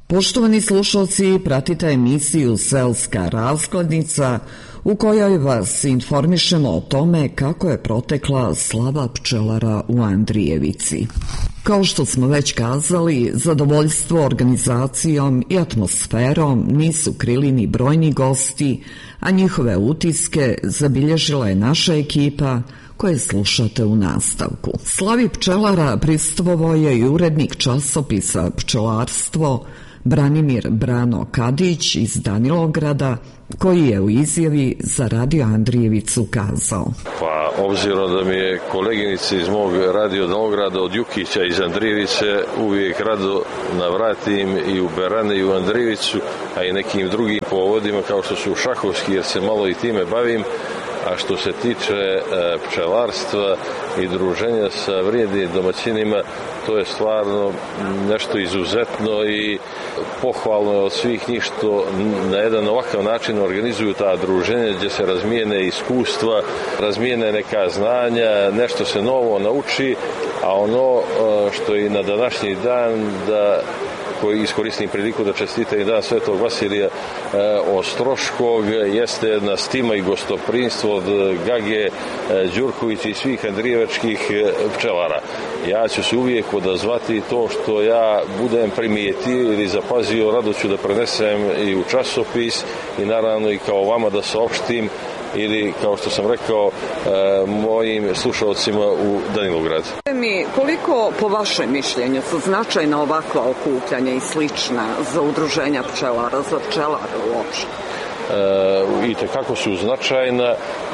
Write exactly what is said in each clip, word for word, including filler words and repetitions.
Poštovani slušalci, pratite emisiju Selska razglednica u kojoj vas informišemo o tome kako je protekla slava pčelara u Andrijevici. Kao što smo već kazali, zadovoljstvo organizacijom i atmosferom nisu krili ni brojni gosti, a njihove utiske zabilježila je naša ekipa koje slušate u nastavku. Slavi pčelara prisustvovao je i urednik časopisa Pčelarstvo Branimir Brano Kadić iz Danilovgrada, koji je u izjavi za Radio Andrijevicu kazao: Pa obzirom da mi je koleginica iz mog Radio Danilovgrada od Jukića iz Andrijevice uvijek rado navratim i u Berane i u Andrijevicu, a i nekim drugim povodima kao što su šahovski, jer se malo i time bavim. A što se tiče e, pčelarstva i druženja sa vrijednim domaćinima, to je stvarno nešto izuzetno i pohvalno je od svih njih što na jedan ovakav način organizuju ta druženja gdje se razmijene iskustva, razmijene neka znanja, nešto se novo nauči, a ono e, što je i na današnji dan da koji iskoristim priliku da čestitam i dan Svetog Vasilija e, Ostroškog, jeste jedna stima i gostoprinstvo od Gage e, Đurkovića i svih andrijevačkih e, pčelara. Ja ću se uvijek odazvati to što ja budem primijetio ili zapazio, rado ću da prenesem i u časopis i naravno i kao vama da saopštim ili, kao što sam rekao, e, mojim slušalcima u Danilovgradu. Mi, koliko po vašem mišljenju su značajna ovakva okupljanja i slična za udruženja pčelara, za pčelare uopšte? E, i tekako su značajna,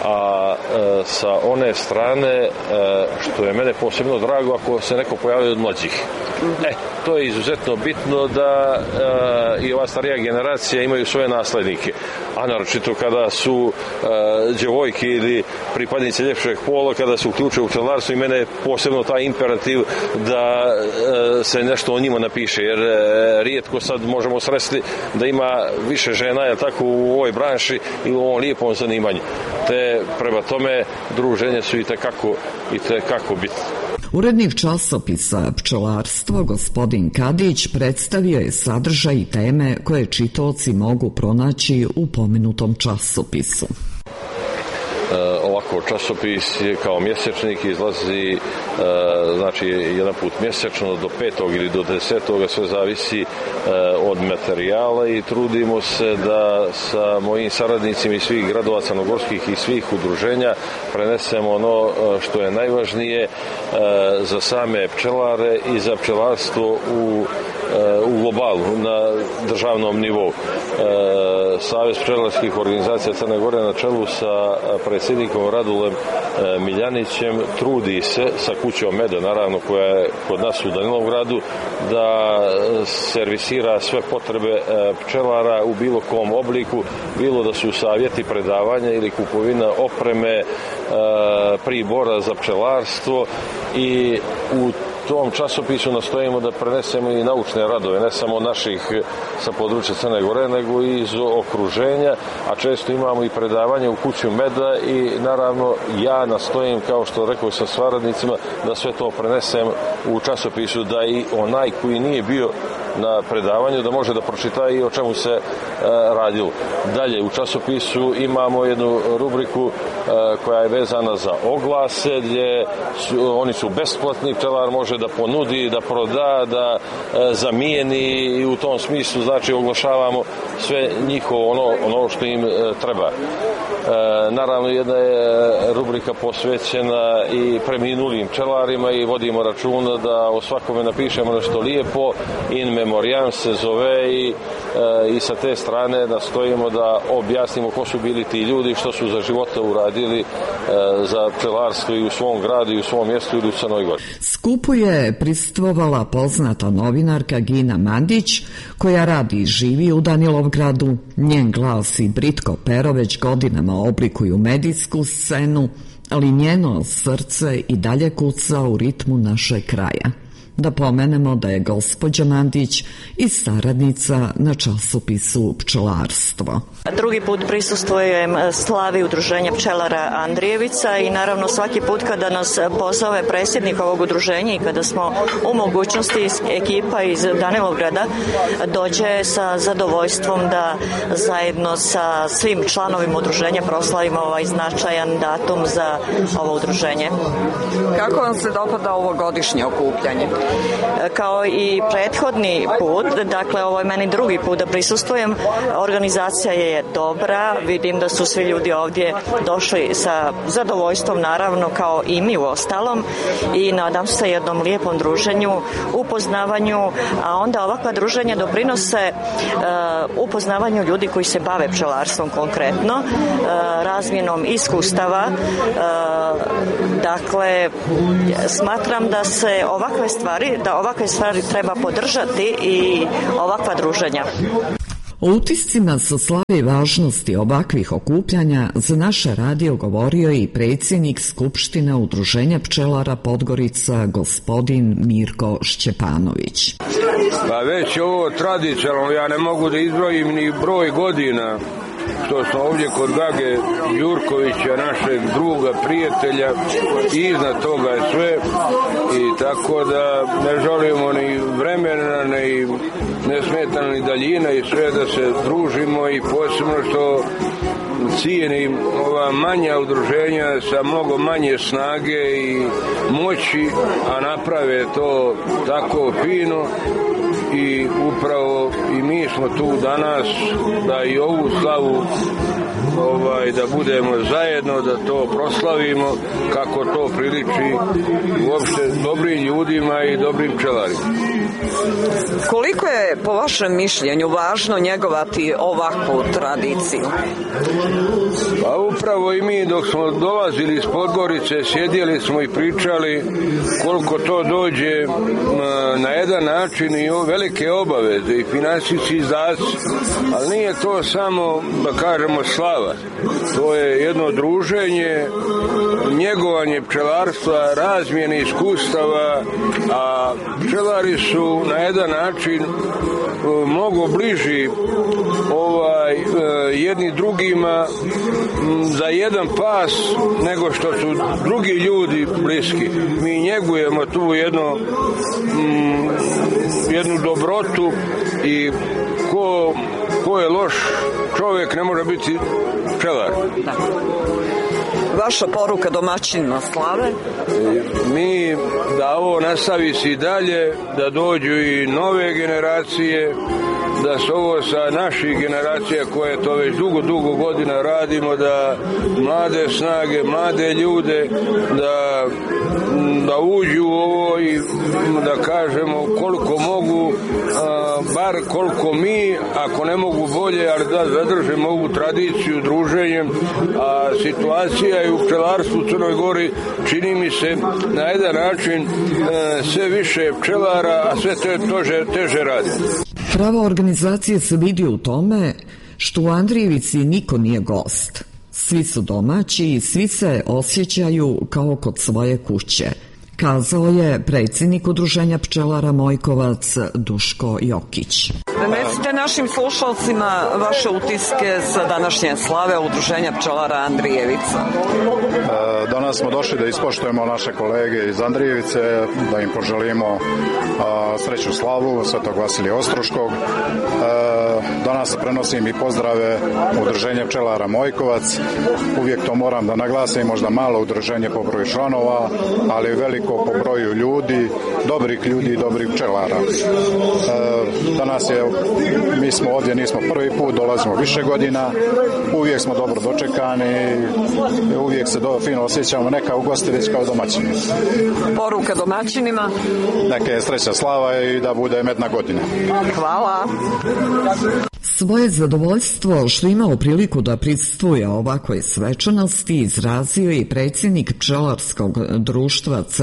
a e, sa one strane e, što je mene posebno drago ako se neko pojavio od mlađih. Mm-hmm. E, to je izuzetno bitno da e, i ova starija generacija imaju svoje naslednike, a naročito kada su e, djevojke ili pripadnici ljepšeg pola, kada se uključuju u pčelarstvo, i mene je posebno taj imperativ da e, se nešto o njima napiše, jer e, rijetko sad možemo sresti da ima više žena, je tako, u ovoj branši i u ovom lijepom zanimanju. Te prema tome druženje su i tekako, i tekako bitne. Urednik časopisa Pčelarstvo, gospodin Kadić, predstavio je sadržaj i teme koje čitaoci mogu pronaći u pomenutom časopisu. E, ovako, časopis je kao mjesečnik, izlazi e, znači jedan put mjesečno do petog ili do desetoga, sve zavisi e, od materijala, i trudimo se da sa mojim saradnicima iz svih gradova crnogorskih i svih udruženja prenesemo ono što je najvažnije e, za same pčelare i za pčelarstvo u u globalu, na državnom nivou. E, Savez pčelarskih organizacija Crne Gore na čelu sa predsjednikom Radulem e, Miljanićem trudi se sa kućom meda, naravno, koja je kod nas u Danilovgradu, da servisira sve potrebe e, pčelara u bilo kom obliku, bilo da su savjeti, predavanja ili kupovina opreme, e, pribora za pčelarstvo, i u tom časopisu nastojimo da prenesemo i naučne radove, ne samo naših sa područja Crne Gore, nego i iz okruženja, a često imamo i predavanje u kuću meda, i naravno ja nastojim, kao što rekao sa saradnicima, da sve to prenesem u časopisu, da i onaj koji nije bio na predavanju da može da pročita i o čemu se e, radilo. Dalje, u časopisu imamo jednu rubriku e, koja je vezana za oglase, gdje su, oni su besplatni, pčelar može da ponudi, da proda, da e, zamijeni, i u tom smislu, znači, oglašavamo sve njihovo ono, ono što im e, treba. E, naravno, jedna je rubrika posvećena i preminulim pčelarima, i vodimo računa da o svakome napišemo nešto lijepo. In memoriam se zove, i, e, i sa te strane nastojimo da objasnimo ko su bili ti ljudi, što su za života uradili e, za pčelarstvo i u svom gradu i u svom mjestu ili u Crnoj Gori. Skupu je prisustvovala poznata novinarka Gina Mandić, koja radi i živi u Danilovgradu. Njen glas i Britko Pero već godinama oblikuju medijsku scenu, ali njeno srce i dalje kuca u ritmu našeg kraja. Da pomenemo da je gospođa Mandić i saradnica na časopisu Pčelarstvo. Drugi put prisustvujem slavi udruženja pčelara Andrijevica i naravno svaki put kada nas pozove predsjednik ovog udruženja i kada smo u mogućnosti ekipa iz Danilovgrada dođe sa zadovoljstvom da zajedno sa svim članovima udruženja proslavimo ovaj značajan datum za ovo udruženje. Kako vam se dopada ovo godišnje okupljanje? Kao i prethodni put, dakle ovo je meni drugi put da prisustvujem, organizacija je dobra, vidim da su svi ljudi ovdje došli sa zadovoljstvom naravno kao i mi u ostalom i nadam se jednom lijepom druženju, upoznavanju, a onda ovakva druženja doprinose uh, upoznavanju ljudi koji se bave pčelarstvom konkretno, uh, razmjenom iskustava, uh, dakle smatram da se ovakve stvari, da ovakve stvari treba podržati i ovakva druženja. O utiscima sa slave i važnosti ovakvih okupljanja za naše radio govorio i predsjednik Skupštine Udruženja pčelara Podgorica, gospodin Mirko Šćepanović. Pa već ovo tradicionalno, ja ne mogu da izbrojim ni broj godina što smo ovdje kod Gage Đurkovića, našeg druga, prijatelja, i iznad toga je sve, i tako da ne želimo ni vremena, ni nesmetana ni daljina i sve da se družimo, i posebno što cijenim ova manja udruženja sa mnogo manje snage i moći, a naprave to tako fino. I upravo i mi smo tu danas da i ovu slavu ovaj, da budemo zajedno, da to proslavimo kako to priliči uopšte dobrim ljudima i dobrim pčelarima. Koliko je po vašem mišljenju važno njegovati ovakvu tradiciju? Pa upravo i mi dok smo dolazili iz Podgorice sjedili smo i pričali koliko to dođe na jedan način i velike obaveze i finansijski izdaci, ali nije to samo, da kažemo, slava. To je jedno druženje, njegovanje pčelarstva, razmjene iskustava, a pčelari su na jedan način mnogo bliži ovaj, jedni drugima za jedan pas nego što su drugi ljudi bliski. Mi njegujemo tu jedno, jednu dobrotu i ko, ko je loš čovjek ne može biti pčelar. Da. Vaša poruka domaćinima slave? Mi da ovo nastavi se i dalje, da dođu i nove generacije, da se ovo sa naših generacija koje to već dugo, dugo godina radimo, da mlade snage, mlade ljude, da, da uđu u ovo i da kažemo koliko mogu, a, bar koliko mi, ako ne mogu bolje, ali da zadržimo ovu tradiciju druženjem, a situacija je u pčelarstvu u Crnoj Gori, čini mi se, na jedan način e, sve više pčelara, a sve te teže, teže radi. Prava organizacija se vidi u tome što u Andrijevici niko nije gost. Svi su domaći i svi se osjećaju kao kod svoje kuće, kazao je predsjednik Udruženja pčelara Mojkovac Duško Jokić. Prenesite našim slušalcima vaše utiske sa današnje slave Udruženja pčelara Andrijevica. E, danas smo došli da ispoštujemo naše kolege iz Andrijevice, da im poželimo a, sreću slavu Svetog Vasilija Ostroškog. E, danas prenosim i pozdrave Udruženja pčelara Mojkovac. Uvijek to moram da naglasim, možda malo udruženje po broju članova, ali veliko po broju ljudi, dobrih ljudi i dobrih pčelara. E, danas je, mi smo ovdje, nismo prvi put, dolazimo više godina, uvijek smo dobro dočekani, uvijek se do, fino osjećamo, neka ugostitelj kao domaćini. Poruka domaćinima? Neka je sreća slava i da bude medna godina. Hvala. Svoje zadovoljstvo što imao priliku da prisustvuje ovakvoj svečanosti izrazio i predsjednik pčelarskog društva C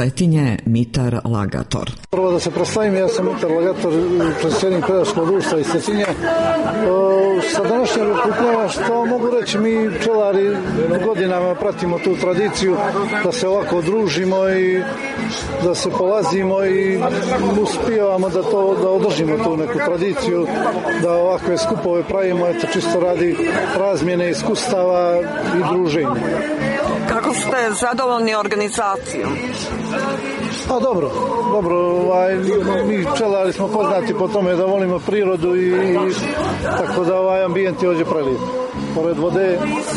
Cetinje Mitar Lagator. Prvo da se predstavim, ja sam Mitar Lagator, predsjednik pčelarskog društva iz Cetinje. Sa današnjeg okupljanja što mogu reći, mi pčelari godinama pratimo tu tradiciju da se ovako družimo i da se polazimo i uspijevamo da to da održimo tu neku tradiciju, da ovakve skupove pravimo, eto čisto radi razmjene iskustava i druženja. Kako ste zadovoljni organizacijom? Pa dobro, dobro, ovaj, mi pčelari smo poznati po tome da volimo prirodu i, i tako da ovaj ambijent je ovdje prelijep. Pored vode.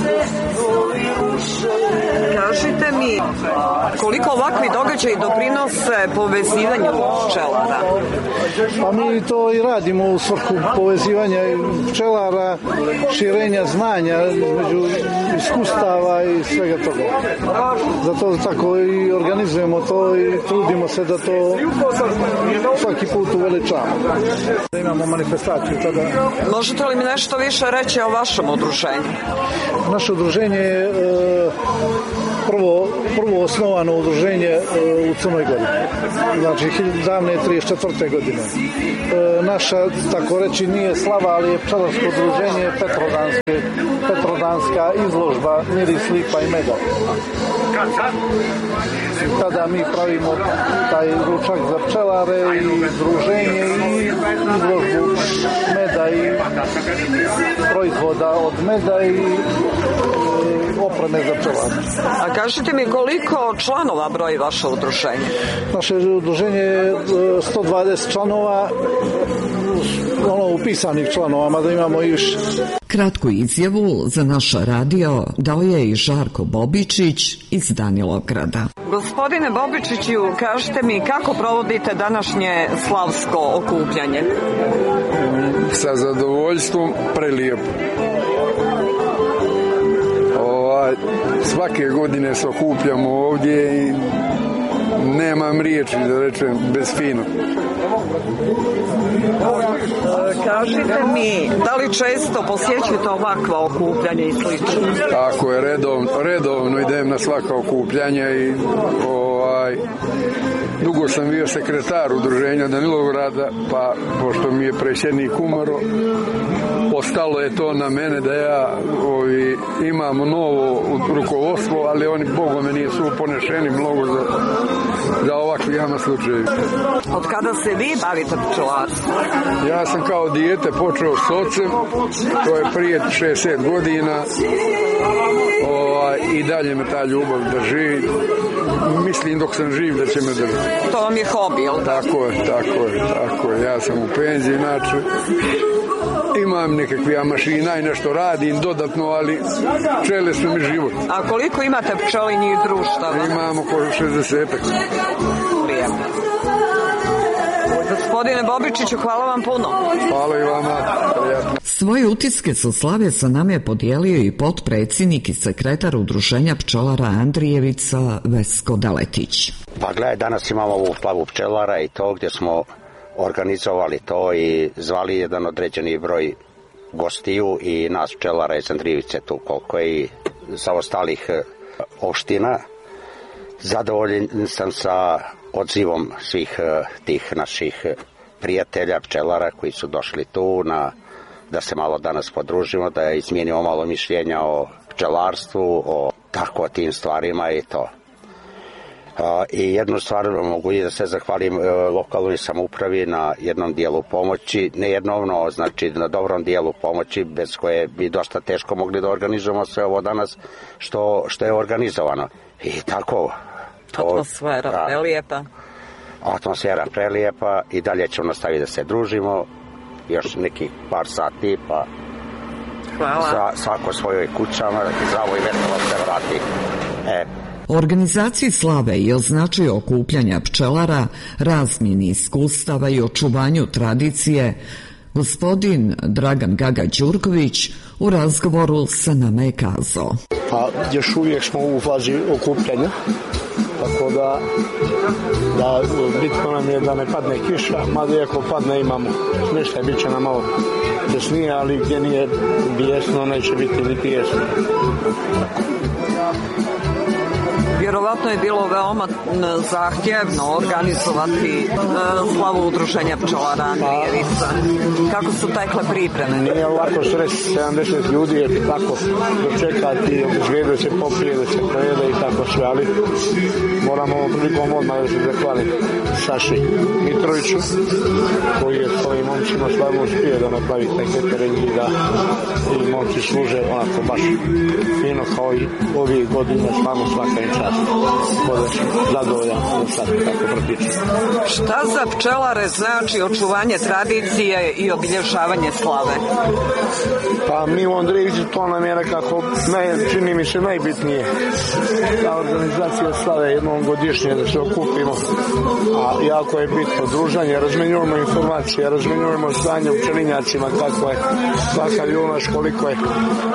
Kažite mi, koliko ovakvi događaji doprinose povezivanju pčelara? Pa mi to i radimo u svrhu povezivanja pčelara, širenja znanja između iskustava i svega toga. Zato tako i organizujemo to i trudimo se da to svaki put uveličamo. Da imamo manifestaciju tada. Možete li mi nešto više reći o vašem udruženju? Naše udruženje je e, prvo, prvo osnovano udruženje e, u Crnoj Gori. Znači, davne trideset četvrte godine. E, naša, tako reći, nije slava, ali je pčelarsko udruženje Petrodanske, Petrodanska izložba Miris, lipa i meda. Tada mi pravimo taj ručak za pčelare i druženje i izložbu meda i proizvoda od meda i opreme za pčelare. A kažite mi koliko članova broji vaše udruženje? Naše udruženje je sto dvadeset članova, ono upisanih članova, mada imamo i više. Kratku izjavu za naš radio dao je i Žarko Bobičić iz Danilovgrada. Gospodine Bobičiću, kažite mi kako provodite današnje slavsko okupljanje? Sa zadovoljstvom, prelijepo. Ovaj, svake godine se okupljamo ovdje i nemam riječi da rečem bez fino. Kažite mi, da li često posjećujete ovakva okupljanja i slično? Tako je, redovno, redovno idem na svaka okupljanja i ovaj, dugo sam bio sekretar udruženja Danilovgrada, pa pošto mi je predsjednik umro, ostalo je to na mene da ja ovi, imam novo rukovodstvo, ali oni bogome nisu ponešeni mnogo za, za ovakvi jama slučajevi. Od kada se vi bavite pčelarstvom? Ja sam kao dijete počeo s ocem, to je prije šezdeset godina, o, i dalje me ta ljubav drži. Mislim dok sam živ da će me držati. To vam je hobi, jel? Tako je, tako je, tako je. Ja sam u penziji, znači imam nekakve mašina i nešto radim dodatno, ali pčele su mi život. A koliko imate pčelinjih društava? Imamo oko šezdesetak. Prijemno. Gospodine Bobičiću, hvala vam puno. Hvala i vama. Prijatno. Svoje utiske sa slave sa nam je podijelio i potpredsjednik i sekretar udruženja pčelara Andrijevica Vesko Daletić. Pa gledaj, danas imamo ovu slavu pčelara i to gdje smo organizovali to i zvali jedan određeni broj gostiju i nas pčelara iz Andrijevice tu koliko je i sa ostalih opština. Zadovoljan sam sa odzivom svih tih naših prijatelja, pčelara koji su došli tu na, da se malo danas podružimo, da izmijenimo malo mišljenja o pčelarstvu, o tako tim stvarima i to. I jednu stvar mogu i da se zahvalim lokalnoj samoupravi na jednom dijelu pomoći, ne jednovno, znači na dobrom dijelu pomoći, bez koje bi dosta teško mogli da organizujemo sve ovo danas što, što je organizovano. I tako. To, atmosfera da, prelijepa. Atmosfera prelijepa i dalje ćemo nastaviti da se družimo još nekih par sati, pa hvala. Za svako svojoj kućama zdravo i veselo se vrati. E. Organizaciji slave i označuje okupljanja pčelara, razmjeni iskustava i očuvanju tradicije, gospodin Dragan Gaga Đurković u razgovoru sa nama je kazao. Pa još uvijek smo u fazi okupljanja, tako da, da bitno nam je da ne padne kiša, mada iako padne imamo smještaj, bit će nam malo tesnije, ali gdje nije bijesno neće biti ni tijesno. Vjerovatno je bilo veoma zahtjevno organizovati slavu udruženja pčelara Andrijevica. Kako su tekle pripreme? Nije ovako sreć, sedamdeset ljudi je tako dočekati, obezgleduje se, popije, da se pojede i tako sve, ali moramo prilikom odmah da se zahvali Saši Mitroviću, koji je s ovim momcima stvarno uspije da napravi taj catering i da i momci služe onako baš fino kao i ovih godina, stvarno svaka im čast. Kod zadovoljan da sad tako protiče. Šta za pčelare znači očuvanje tradicije i obilježavanje slave? Pa mi u Andrijevici to nam je nekako, ne, čini mi se najbitnije. Ta organizacija slave jednom godišnje da se okupimo, a jako je bitno druženje, razmenjujemo informacije, razmenjujemo stanje u pčelinjacima, kako je svaka junaš, koliko je e,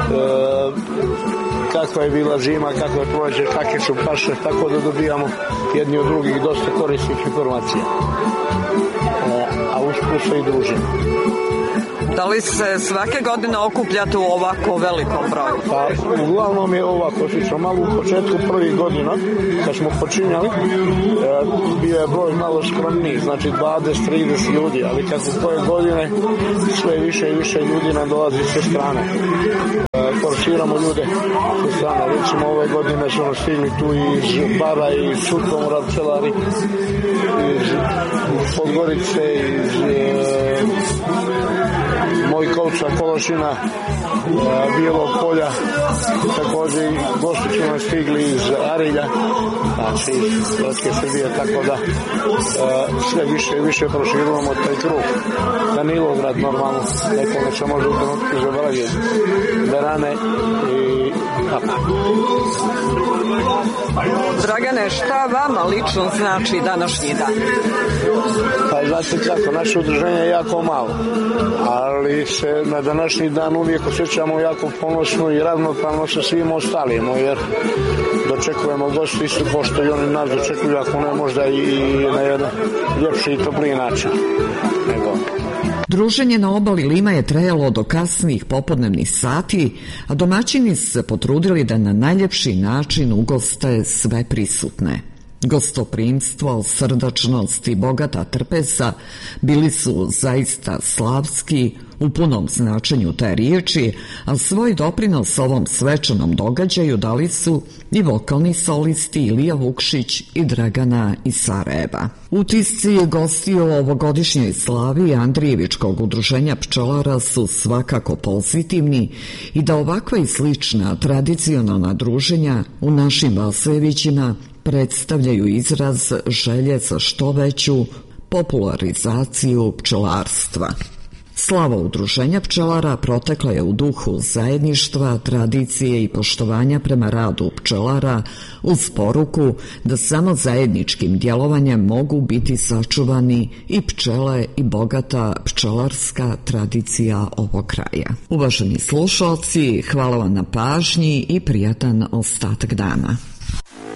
kakva je bila zima, kako je prođe, kakve su paše, tako da dobijamo jedni od drugih dosta korisnih informacija. E, a usput se i družimo. Da li se svake godine okupljate u ovako velikom broju? Pa, uglavnom je ovako, slično, malo u početku prvih godina, kad smo počinjali, e, bio je broj malo skromniji, znači dvadeset do trideset ljudi, ali kako koje godine sve više i više ljudi nam dolazi sa strane. E, forsiramo ljude sa strane, recimo ove godine su nas stigli tu iz Bara, iz Sutomora, pčelari, iz Podgorice, iz e, Mojkovca, Kološina, Bijelog polja, također i gosti su nam stigli iz Arilja, znači iz Hrvatske Srbije, tako da sve više i više proširujemo taj krug. Danilograd normalno, nekome se može u trenutku zaboraviti, Berane i tako. Dragane, šta vama lično znači današnji dan? Pa znate kako, naše udruženje je jako malo, ali se na današnji dan uvijek osjećamo jako ponosno i ravnopravno sa svim ostalima, jer dočekujemo gosti isto pošto i oni nas dočekuju, ako ne možda i na jedan ljepši i topliji način. Nego. Druženje na obali Lima je trajalo do kasnih popodnevnih sati, a domaćini su se potrudili da na najljepši način ugoste sve prisutne. Gostoprimstvo, srdačnost i bogata trpeza bili su zaista slavski u punom značenju te riječi, a svoj doprinos ovom svečanom događaju dali su i vokalni solisti Ilija Vukšić i Dragana iz Sarajeva. Utisci gostiju o ovogodišnjoj slavi Andrijevičkog udruženja pčelara su svakako pozitivni i da ovakva i slična tradicionalna druženja u našim Vasejevićima predstavljaju izraz želje za što veću popularizaciju pčelarstva. Slava udruženja pčelara protekla je u duhu zajedništva, tradicije i poštovanja prema radu pčelara uz poruku da samo zajedničkim djelovanjem mogu biti sačuvani i pčele i bogata pčelarska tradicija ovog kraja. Uvaženi slušalci, hvala vam na pažnji i prijatan ostatak dana.